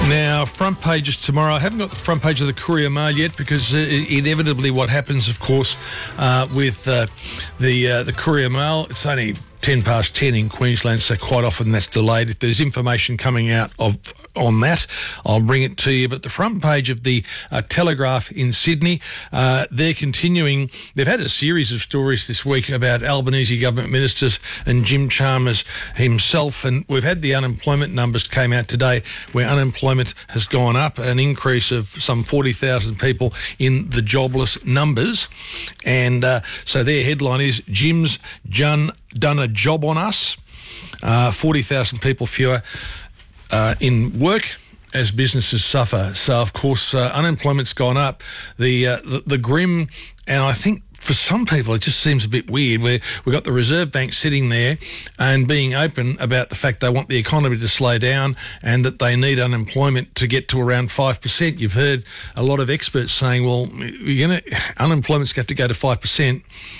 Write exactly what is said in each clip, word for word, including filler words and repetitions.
Now, front pages tomorrow. I haven't got the front page of the Courier Mail yet because uh, inevitably what happens, of course, uh, with uh, the uh, the Courier Mail, it's only ten past ten in Queensland, so quite often that's delayed. If there's information coming out of on that, I'll bring it to you. But the front page of the uh, Telegraph in Sydney, uh, they're continuing. They've had a series of stories this week about Albanese government ministers and Jim Chalmers himself, and we've had the unemployment numbers came out today where unemployment has gone up, an increase of some forty thousand people in the jobless numbers. And uh, so their headline is Jim's done, done a job on us. Uh, forty thousand people fewer Uh, in work as businesses suffer. So, of course, uh, unemployment's gone up. The, uh, the the grim, and I think for some people it just seems a bit weird, where we've got the Reserve Bank sitting there and being open about the fact they want the economy to slow down and that they need unemployment to get to around five percent. You've heard a lot of experts saying, well, you know, unemployment's got to go to five percent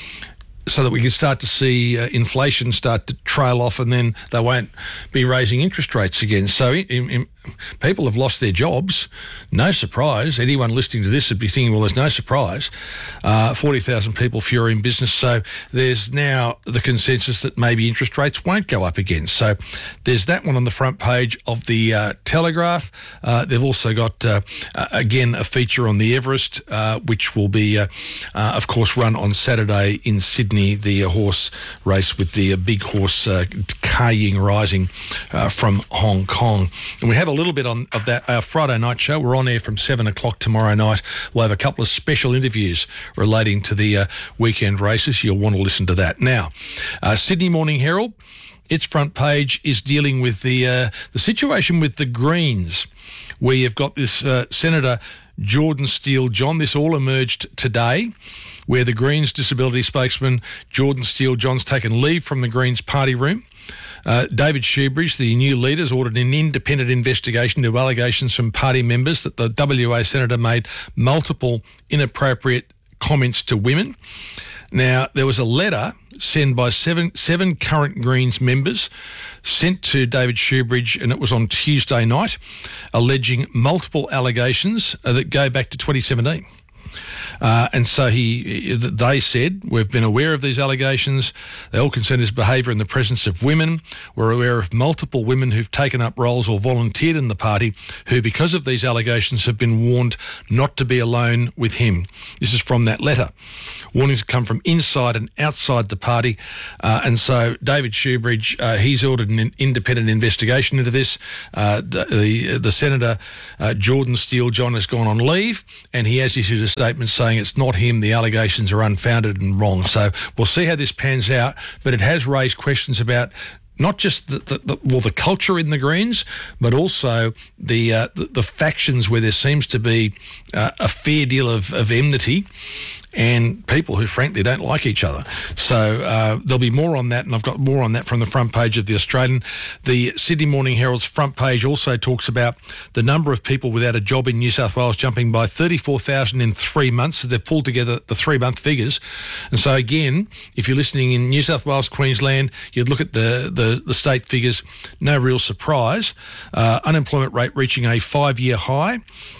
so that we can start to see uh, inflation start to trail off, and then they won't be raising interest rates again. So in, in, people have lost their jobs. No surprise. Anyone listening to this would be thinking, well, there's no surprise. Uh, forty thousand people fewer in business. So there's now the consensus that maybe interest rates won't go up again. So there's that one on the front page of the uh, Telegraph. Uh, they've also got, uh, uh, again, a feature on the Everest, uh, which will be, uh, uh, of course, run on Saturday in Sydney, the uh, horse race with the uh, big horse uh, Ka Ying Rising uh, from Hong Kong. And we have a little bit on of that our Friday night show. We're on air from seven o'clock tomorrow night. We'll have a couple of special interviews relating to the uh, weekend races. You'll want to listen to that. Now, uh, Sydney Morning Herald, its front page is dealing with the uh, the situation with the Greens, where you've got this uh, Senator Jordan Steele-John. This all emerged today, where the Greens disability spokesman Jordan Steele-John's taken leave from the Greens party room. Uh, David Shoebridge, the new leader, has ordered an independent investigation into allegations from party members that the W A senator made multiple inappropriate comments to women. Now, there was a letter sent by seven seven current Greens members sent to David Shoebridge, and it was on Tuesday night, alleging multiple allegations uh, that go back to twenty seventeen. Uh, and so he, they said, we've been aware of these allegations. They all concern his behaviour in the presence of women. We're aware of multiple women who've taken up roles or volunteered in the party who, because of these allegations, have been warned not to be alone with him. This is from that letter. Warnings come from inside and outside the party. Uh, and so David Shoebridge, uh, he's ordered an independent investigation into this. Uh, the, the, the Senator, uh, Jordan Steele-John, has gone on leave, and he has issued a statement saying it's not him, the allegations are unfounded and wrong. So we'll see how this pans out, but it has raised questions about not just the, the, the well the culture in the Greens, but also the uh, the, the factions where there seems to be uh, a fair deal of, of enmity and people who frankly don't like each other. So uh, there'll be more on that, and I've got more on that from the front page of the Australian. The Sydney Morning Herald's front page also talks about the number of people without a job in New South Wales jumping by thirty-four thousand in three months. So they've pulled together the three-month figures. And so again, if you're listening in New South Wales, Queensland, you'd look at the, the, the state figures, no real surprise. Uh, unemployment rate reaching a five-year high,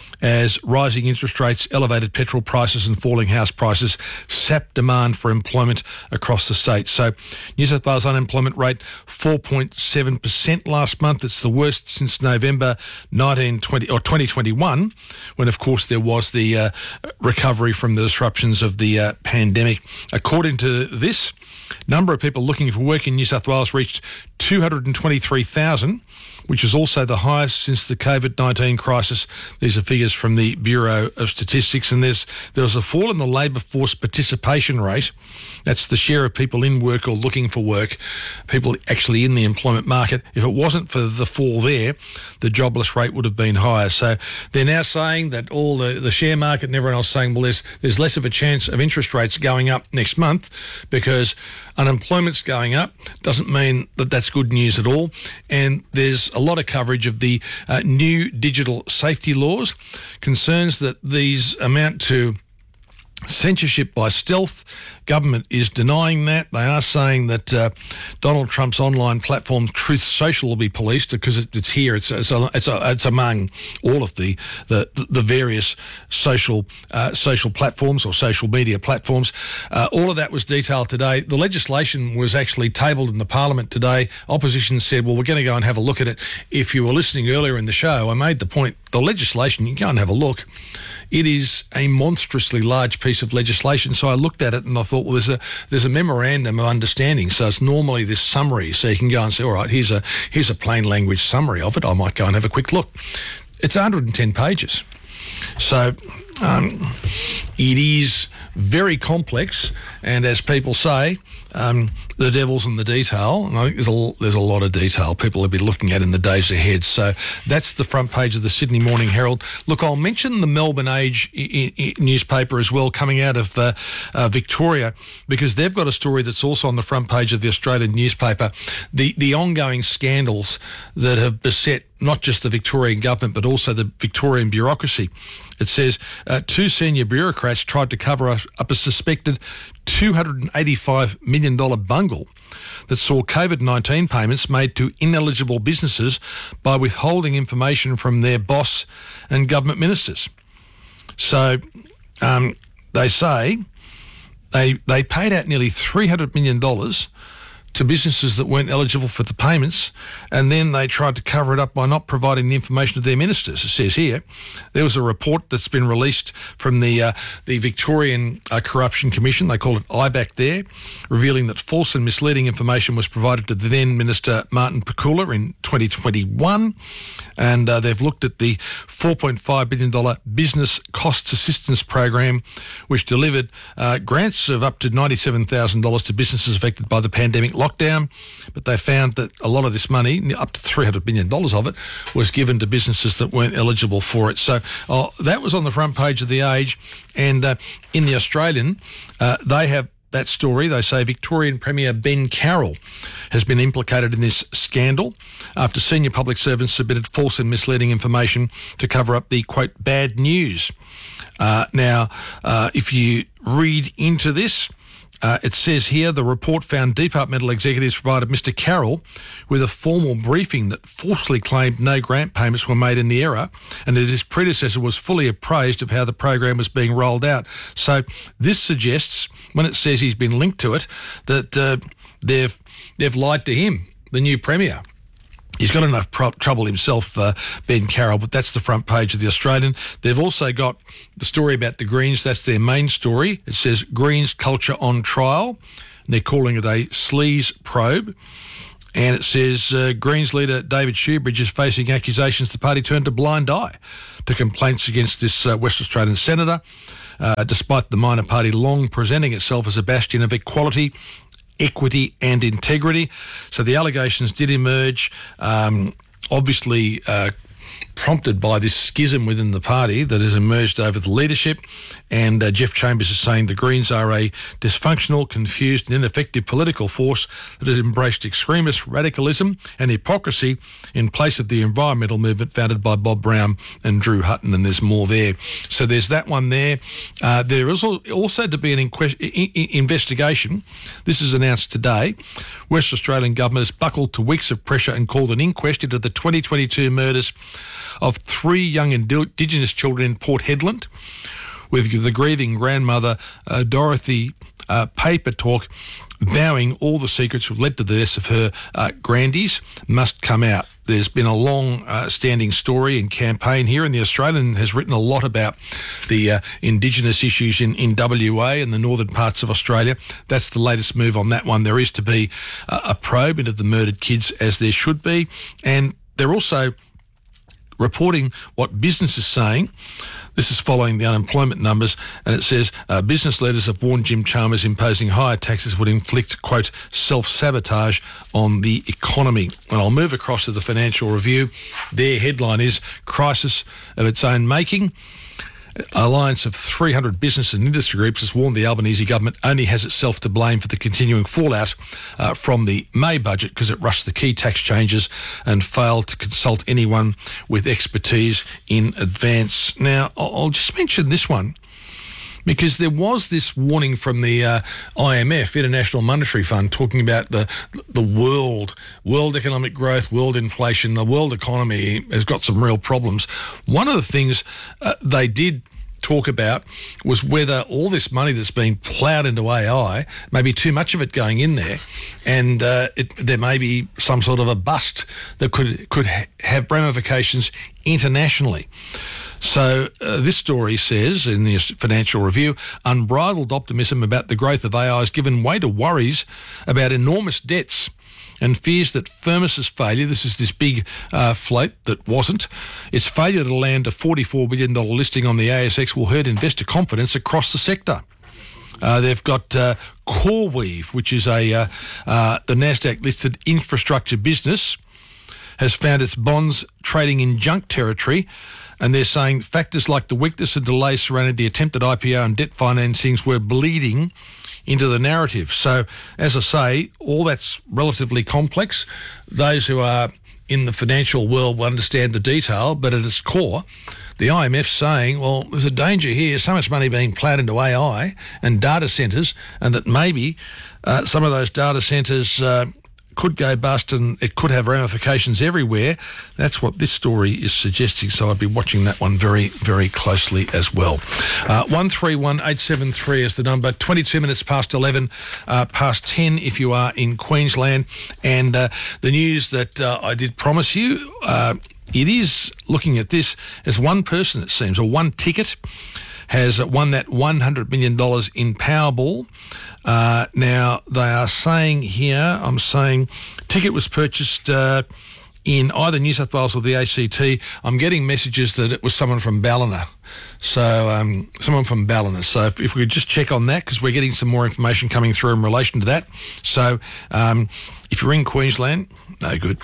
as rising interest rates, elevated petrol prices and falling house prices sap demand for employment across the state. So New South Wales unemployment rate four point seven percent last month. It's the worst since November nineteen twenty or twenty twenty-one, when of course there was the uh, recovery from the disruptions of the uh, pandemic. According to this, number of people looking for work in New South Wales reached two hundred twenty-three thousand, which is also the highest since the COVID nineteen crisis. These are figures from the Bureau of Statistics, and there's there was a fall in the labour force participation rate. That's the share of people in work or looking for work, people actually in the employment market. If it wasn't for the fall there, the jobless rate would have been higher. So they're now saying that all the, the share market and everyone else saying, well, there's, there's less of a chance of interest rates going up next month because unemployment's going up. Doesn't mean that that's good news at all. And there's a lot of coverage of the uh, new digital safety laws, concerns that these amount to Censorship by stealth. Government is denying that. They are saying that uh, Donald Trump's online platform Truth Social will be policed because it, it's here. It's it's, a, it's, a, it's among all of the the, the various social uh, social platforms or social media platforms. Uh, all of that was detailed today. The legislation was actually tabled in the Parliament today. Opposition said, well, we're going to go and have a look at it. If you were listening earlier in the show, I made the point, the legislation, you can go and have a look. It is a monstrously large piece of legislation. So I looked at it and I thought, well, there's a there's a memorandum of understanding. So it's normally this summary. So you can go and say, all right, here's a here's a plain language summary of it. I might go and have a quick look. It's one hundred ten pages. So um, it is very complex, and as people say, um, the devil's in the detail. And I think there's a, there's a lot of detail people will be looking at in the days ahead. So that's the front page of the Sydney Morning Herald. Look, I'll mention the Melbourne Age I- I- newspaper as well, coming out of uh, uh, Victoria, because they've got a story that's also on the front page of the Australian newspaper. The, the ongoing scandals that have beset not just the Victorian government, but also the Victorian bureaucracy. It says uh, two senior bureaucrats tried to cover up a suspected two hundred eighty-five million dollars bungle that saw COVID nineteen payments made to ineligible businesses by withholding information from their boss and government ministers. So um, they say they they paid out nearly three hundred million dollars to businesses that weren't eligible for the payments, and then they tried to cover it up by not providing the information to their ministers. It says here, there was a report that's been released from the uh, the Victorian uh, Corruption Commission, they call it I B A C there, revealing that false and misleading information was provided to the then Minister Martin Pakula in twenty twenty-one, and uh, they've looked at the four point five billion dollars Business Costs Assistance Program, which delivered uh, grants of up to ninety-seven thousand dollars to businesses affected by the pandemic lockdown, but they found that a lot of this money, up to three hundred million dollars of it, was given to businesses that weren't eligible for it. So uh, that was on the front page of The Age, and uh, in The Australian, uh, they have that story. They say Victorian Premier Ben Carroll has been implicated in this scandal after senior public servants submitted false and misleading information to cover up the, quote, bad news. Uh, now, uh, if you read into this, Uh, it says here the report found departmental executives provided Mister Carroll with a formal briefing that falsely claimed no grant payments were made in the error, and that his predecessor was fully appraised of how the program was being rolled out. So this suggests, when it says he's been linked to it, that uh, they've they've lied to him, the new Premier. He's got enough pro- trouble himself, uh, Ben Carroll, but that's the front page of The Australian. They've also got the story about the Greens. That's their main story. It says Greens culture on trial. And they're calling it a sleaze probe. And it says uh, Greens leader David Shoebridge is facing accusations the party turned a blind eye to complaints against this uh, West Australian senator, uh, despite the minor party long presenting itself as a bastion of equality, equity and integrity. So the allegations did emerge, um, obviously uh, prompted by this schism within the party that has emerged over the leadership. And uh, Jeff Chambers is saying the Greens are a dysfunctional, confused and ineffective political force that has embraced extremist radicalism and hypocrisy in place of the environmental movement founded by Bob Brown and Drew Hutton, and there's more there. So there's that one there. Uh, there is also to be an inquest- investigation. This is announced today. West Australian government has buckled to weeks of pressure and called an inquest into the twenty twenty-two murders of three young Indigenous children in Port Hedland, with the grieving grandmother, uh, Dorothy uh, Papertalk, vowing all the secrets that led to the deaths of her uh, grandies must come out. There's been a long-standing uh, story and campaign here, and The Australian has written a lot about the uh, Indigenous issues in, in W A and the northern parts of Australia. That's the latest move on that one. There is to be uh, a probe into the murdered kids, as there should be, and they're also reporting what business is saying. This is following the unemployment numbers, and it says uh, business leaders have warned Jim Chalmers imposing higher taxes would inflict, quote, self-sabotage on the economy. And I'll move across to the Financial Review. Their headline is Crisis of Its Own Making. Alliance of three hundred business and industry groups has warned the Albanese government only has itself to blame for the continuing fallout uh, from the May budget because it rushed the key tax changes and failed to consult anyone with expertise in advance. Now, I'll just mention this one. because there was this warning from the uh, I M F, International Monetary Fund, talking about the the world, world economic growth, world inflation. The world economy has got some real problems. One of the things uh, they did talk about was whether all this money that's been ploughed into A I, maybe too much of it going in there, and uh, it, there may be some sort of a bust that could could ha- have ramifications internationally. So uh, this story says in the Financial Review, unbridled optimism about the growth of A I has given way to worries about enormous debts and fears that Firmus's failure, this is this big uh, float that wasn't, its failure to land a forty-four billion dollars listing on the A S X will hurt investor confidence across the sector. Uh, they've got uh, CoreWeave, which is a uh, uh, the NASDAQ-listed infrastructure business, has found its bonds trading in junk territory, and they're saying factors like the weakness and delays surrounding the attempted I P O and debt financings were bleeding into the narrative. So, as I say, all that's relatively complex. Those who are in the financial world will understand the detail, but at its core, the I M F's saying, well, there's a danger here, so much money being ploughed into A I and data centres, and that maybe uh, some of those data centres uh, could go bust and it could have ramifications everywhere. That's what this story is suggesting, so I'd be watching that one very, very closely as well. Uh, one three one eight seven three is the number, twenty-two minutes past eleven, uh, past ten if you are in Queensland. And uh, the news that uh, I did promise you, uh, it is, looking at this, as one person, it seems, or one ticket has won that one hundred million dollars in Powerball. Uh, now, they are saying here, I'm saying, ticket was purchased uh, in either New South Wales or the A C T. I'm getting messages that it was someone from Ballina. So, um, someone from Ballina. So, if, if we could just check on that, because we're getting some more information coming through in relation to that. So, um, if you're in Queensland, no good.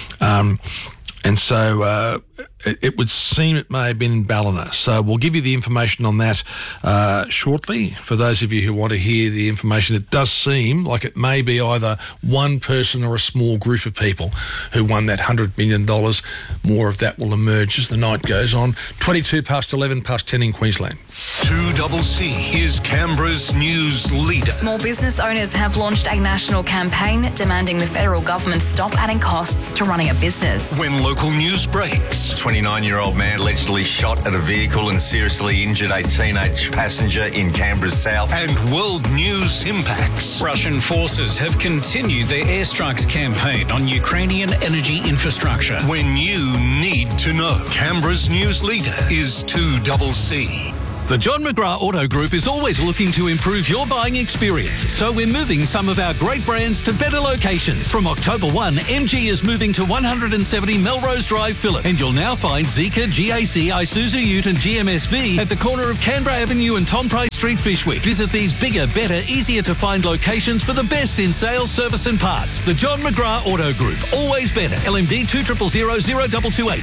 Um, and so, uh, it, it would seem it may have been in Ballina. So we'll give you the information on that uh, shortly. For those of you who want to hear the information, it does seem like it may be either one person or a small group of people who won that one hundred million dollars. More of that will emerge as the night goes on. twenty-two past eleven, past ten in Queensland. two C C is Canberra's news leader. Small business owners have launched a national campaign demanding the federal government stop adding costs to running a business. When local news breaks, twenty-nine-year-old man allegedly shot at a vehicle and seriously injured a teenage passenger in Canberra's south. And world news impacts. Russian forces have continued their airstrikes campaign on Ukrainian energy infrastructure. When you need to know, Canberra's news leader is two C C. The John McGrath Auto Group is always looking to improve your buying experience, so we're moving some of our great brands to better locations. From October first, M G is moving to one seventy Melrose Drive, Phillip, and you'll now find Zeekr, G A C, Isuzu Ute and G M S V at the corner of Canberra Avenue and Tom Price Street, Fyshwick. Visit these bigger, better, easier to find locations for the best in sales, service and parts. The John McGrath Auto Group, always better. L M D two zero zero zero zero two two eight.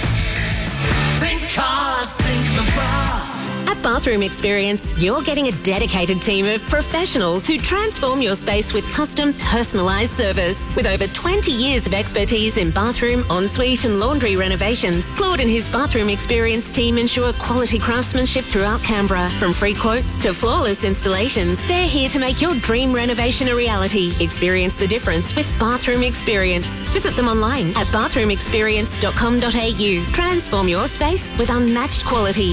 Think cars, think McGrath. At Bathroom Experience, you're getting a dedicated team of professionals who transform your space with custom, personalised service. With over twenty years of expertise in bathroom, ensuite and laundry renovations, Claude and his Bathroom Experience team ensure quality craftsmanship throughout Canberra. From free quotes to flawless installations, they're here to make your dream renovation a reality. Experience the difference with Bathroom Experience. Visit them online at bathroom experience dot com dot a u. Transform your space with unmatched quality.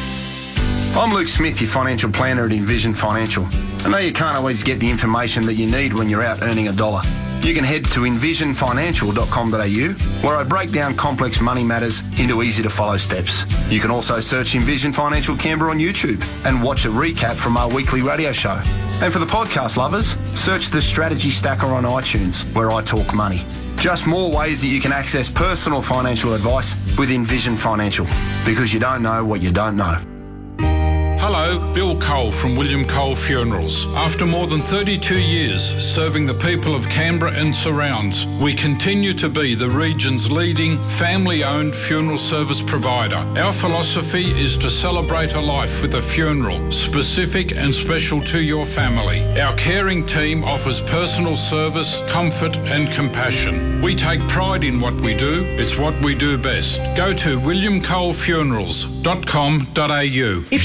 I'm Luke Smith, your financial planner at Envision Financial. I know you can't always get the information that you need when you're out earning a dollar. You can head to envision financial dot com dot a u, where I break down complex money matters into easy-to-follow steps. You can also search Envision Financial Canberra on YouTube and watch a recap from our weekly radio show. And for the podcast lovers, search the Strategy Stacker on iTunes, where I talk money. Just more ways that you can access personal financial advice with Envision Financial, because you don't know what you don't know. Hello, Bill Cole from William Cole Funerals. After more than thirty-two years serving the people of Canberra and surrounds, we continue to be the region's leading family-owned funeral service provider. Our philosophy is to celebrate a life with a funeral, specific and special to your family. Our caring team offers personal service, comfort and compassion. We take pride in what we do. It's what we do best. Go to william cole funerals dot com dot a u. If you're looking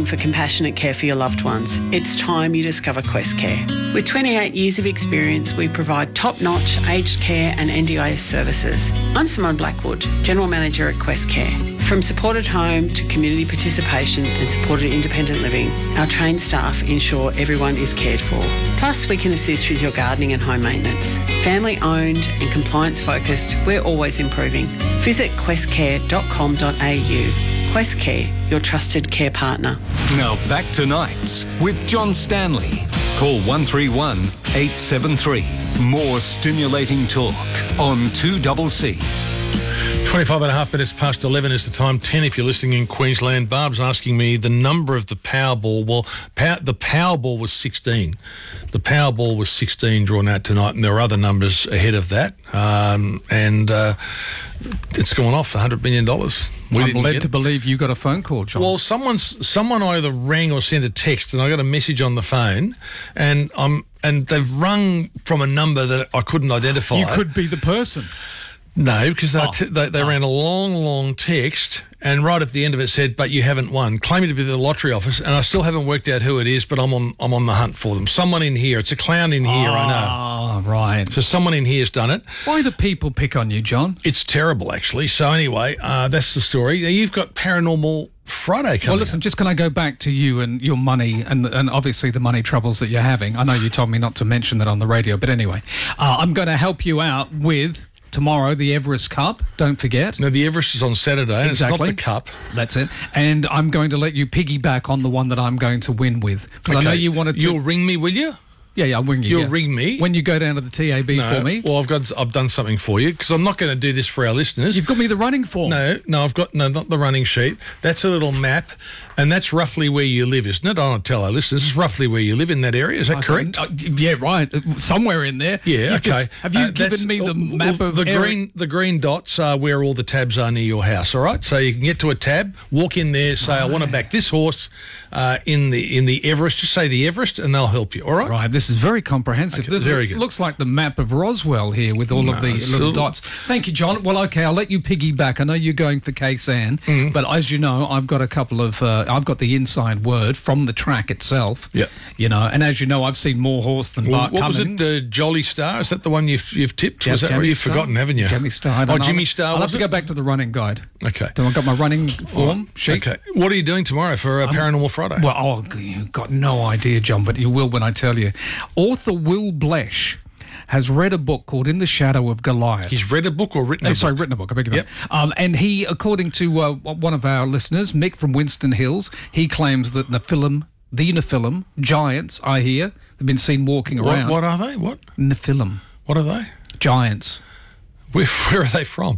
looking for compassionate care for your loved ones, it's time you discover Quest Care. With twenty-eight years of experience, we provide top-notch aged care and N D I S services. I'm Simone Blackwood, General Manager at Quest Care. From supported home to community participation and supported independent living, our trained staff ensure everyone is cared for. Plus, we can assist with your gardening and home maintenance. Family owned and compliance focused, we're always improving. Visit quest care dot com dot a u. Quest Care, your trusted care partner. Now back to Nights with John Stanley. Call one three one, eight seven three. More stimulating talk on two C C. twenty-five and a half minutes past eleven is the time, ten if you're listening in Queensland. Barb's asking me the number of the Powerball. Well, pow- the Powerball was sixteen. The Powerball was sixteen drawn out tonight, and there are other numbers ahead of that. Um, and uh, it's gone off one hundred million dollars. We I'm didn't led get to it. believe you got a phone call, John. Well, someone's someone either rang or sent a text, and I got a message on the phone, and I'm and they've rung from a number that I couldn't identify. You could be the person. No, because they, Oh. t- they, they ran a long, long text, and right at the end of it said, "But you haven't won," claiming to be the lottery office, and I still haven't worked out who it is, but I'm on I'm on the hunt for them. Someone in here. It's a clown in here, I know. Oh, right. So someone in here's done it. Why do people pick on you, John? It's terrible, actually. So anyway, uh, that's the story. Now, you've got Paranormal Friday coming Well, listen, up. just can I go back to you and your money and and obviously the money troubles that you're having? I know you told me not to mention that on the radio, but anyway, uh, I'm going to help you out with tomorrow the Everest Cup. Don't forget. No, the Everest is on Saturday, and Exactly. it's not the Cup. That's it. And I'm going to let you piggyback on the one that I'm going to win with. Because I know you wanted to... You'll ring me, will you? Yeah, yeah, I'll ring you. You'll yeah. ring me? When you go down to the T A B No, for me. Well, I've got I've done something for you, because I'm not going to do this for our listeners. You've got me the running form. No, no, I've got no, not the running sheet. That's a little map, and that's roughly where you live, isn't it? I don't want to tell our listeners. It's roughly where you live in that area. Is that Okay, correct? uh, yeah, right. Somewhere in there. Yeah, You've okay. just- have you Uh, that's- given me the uh, map well, of the Eric- green? The green dots are where all the tabs are near your house. All right, so you can get to a tab, walk in there, say I want to back this horse uh, in the in the Everest. Just say the Everest, and they'll help you. All right. Right, this is very comprehensive. Okay, This very good. looks like the map of Roswell here with all of No, the it's little a- dots. Thank you, John. Well, okay, I'll let you piggyback. I know you're going for K-San, Mm-hmm. but as you know, I've got a couple of, uh, I've got the inside word from the track itself. Yep. You know, and as you know, I've seen more horse than Well, Bart what Cummings. was it? Uh, Jolly Star? Is that the one you've you've tipped? Yeah, was that right? Jimmy You've Star. forgotten, haven't you? Jimmy Star. I don't Oh, know. Jimmy Star. I'll have was to it? go back to the running guide. Okay. So I've got my running form sheet. Okay. What are you doing tomorrow for uh, Paranormal Friday? Well, oh, you've got no idea, John, but you will when I tell you. Author Will Blesh has read a book called In the Shadow of Goliath. He's read a book or written Oh, a sorry, book? written a book. I beg your Yep. pardon. Um, and he, according to uh, one of our listeners, Mick from Winston Hills, he claims that Nephilim, the Nephilim, giants, I hear, have been seen walking What, around. what are they? What? Nephilim, What are they? giants, Where, where are they from?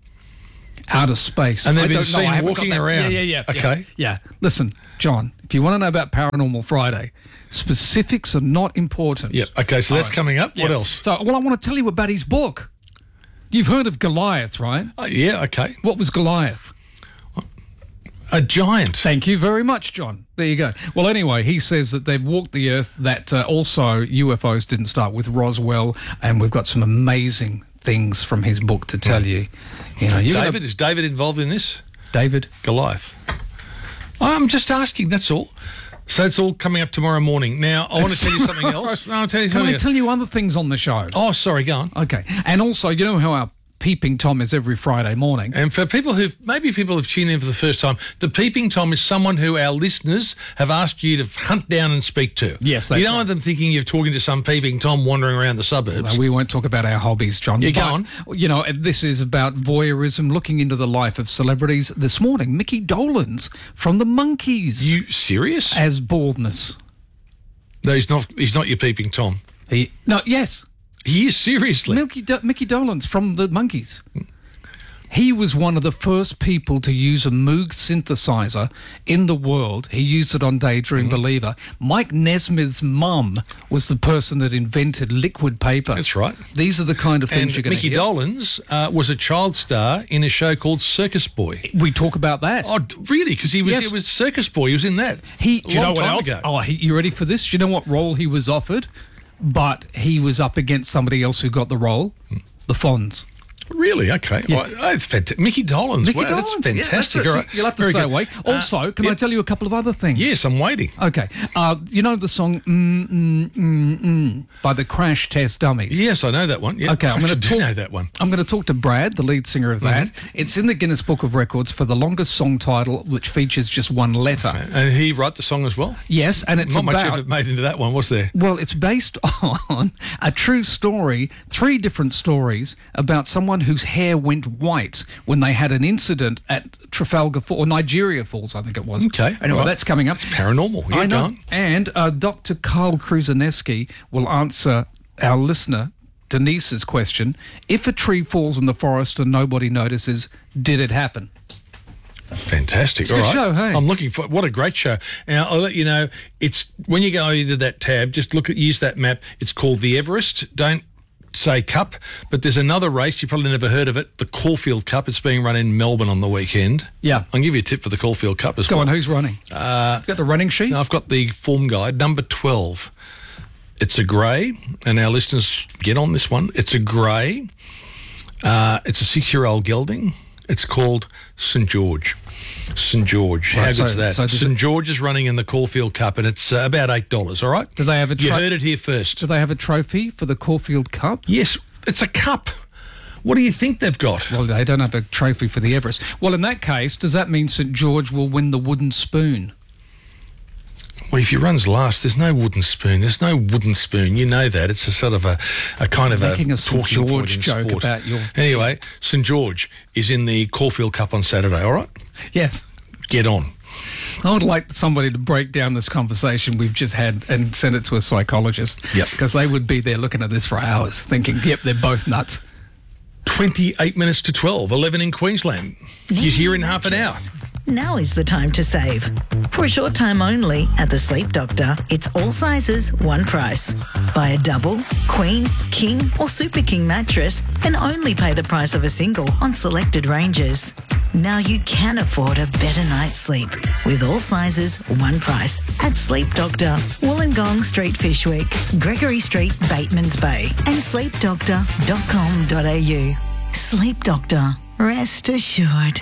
outer space. And they've I been don't know, I seen haven't got walking that- around. Yeah, yeah, yeah. Okay. Yeah, yeah. Listen, John, if you want to know about Paranormal Friday, specifics are not important. Yep. Okay, so All that's right. coming up. What Yeah. else? So, well, I want to tell you about his book. You've heard of Goliath, right? Oh, yeah, okay. What was Goliath? A giant. Thank you very much, John. There you go. Well, anyway, he says that they've walked the earth, that uh, also U F Os didn't start with Roswell, and we've got some amazing things from his book to tell you. You know, you David, is David involved in this? David? Goliath. I'm just asking, that's all. So it's all coming up tomorrow morning. Now, I want to tell you something else. No, I'll tell you Can something I else. tell you other things on the show? Oh, sorry, go on. Okay. And also, you know how our Peeping Tom is every Friday morning? And for people who've, maybe people have tuned in for the first time, the Peeping Tom is someone who our listeners have asked you to hunt down and speak to. Yes, that's You don't right. want them thinking you're talking to some Peeping Tom wandering around the suburbs. Uh, we won't talk about our hobbies, John. Yeah, go but, on. You know, this is about voyeurism, looking into the life of celebrities. This morning, Mickey Dolenz from the Monkees. You serious? As baldness. No, he's not. He's not your Peeping Tom. He no, yes, he is seriously. Mickey Do- Mickey Dolenz from the Monkees. He was one of the first people to use a Moog synthesizer in the world. He used it on Daydream Mm-hmm. Believer. Mike Nesmith's mum was the person that invented liquid paper. That's right. These are the kind of things And you're going to Mickey hear. Dolenz uh, was a child star in a show called Circus Boy. We talk about that. Oh, d- really? Because he was Yes. it was Circus Boy. He was in that. He, a do you know long what time else? ago. Oh, he, you ready for this? Do you know what role he was offered? But he was up against somebody else who got the role. The Fonz. Really? Okay. Yeah. Oh, it's fantastic. Mickey Dolenz. Mickey wow, Dolenz. that's fantastic. Yeah, that's right. All So right. you'll have to Very stay good. awake. Also, Uh, can yeah. I tell you a couple of other things? Yes, I'm waiting. Okay. Uh, you know the song mm, mm, mm, mm, by the Crash Test Dummies? Yes, I know that one. Yep. Okay, I'm I going to do talk. know that one. I'm going to talk to Brad, the lead singer of that. Mm-hmm. It's in the Guinness Book of Records for the longest song title, which features just one letter. And he wrote the song as well? Yes, and it's Not much about. effort made into that one, was there? Well, it's based on a true story, three different stories about someone whose hair went white when they had an incident at Trafalgar Falls, or Nigeria Falls, I think it was. Okay. Anyway, right. that's coming up. It's paranormal. Yeah, I know. go on. And uh, Doctor Carl Kruzaneski will answer our listener, Denise's question. If a tree falls in the forest and nobody notices, did it happen? Fantastic. It's All a right. show, hey? I'm looking for what a great show. Now I'll let you know. It's when you go into that tab, just look at use that map. It's called the Everest. Don't say Cup, but there's another race you probably never heard of it. The Caulfield Cup. It's being run in Melbourne on the weekend. Yeah. I'll give you a tip for the Caulfield Cup as Go well. on, who's running? Uh, You've got the running sheet? No, I've got the form guide, number twelve. It's a grey, and our listeners get on this one. It's a grey. Uh, it's a six-year-old gelding. It's called Saint George. Saint George. How Right, good's so- that? so does Saint it- George is running in the Caulfield Cup, and it's uh, about eight dollars, all right? Do they have a You tro- heard it here first. Do they have a trophy for the Caulfield Cup? Yes, it's a cup. What do you think they've got? Well, they don't have a trophy for the Everest. Well, in that case, does that mean Saint George will win the wooden spoon? Well, if he runs last, there's no wooden spoon. There's no wooden spoon. You know that. It's a sort of a, a kind of Making a a Saint talking point George in joke sport. about your- Anyway, Saint George is in the Caulfield Cup on Saturday, all right? Yes. Get on. I would like somebody to break down this conversation we've just had and send it to a psychologist. Yep. Because they would be there looking at this for hours thinking, yep, they're both nuts. twenty-eight minutes to twelve, eleven in Queensland. He's here in half an hour. Now is the time to save. For a short time only at the Sleep Doctor, it's all sizes, one price. Buy a double, queen, king or super king mattress and only pay the price of a single on selected ranges. Now you can afford a better night's sleep with all sizes, one price at Sleep Doctor, Wollongong Street, Fishwick, Gregory Street, Batemans Bay and sleep doctor dot com dot a u. Sleep Doctor. Rest assured.